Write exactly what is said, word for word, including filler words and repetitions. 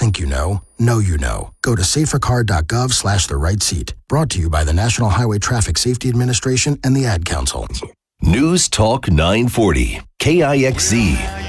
think you know. Know you know. Go to safercar.gov slash the right seat. Brought to you by the National Highway Traffic Safety Administration and the Ad Council. News Talk nine forty, K I X Z.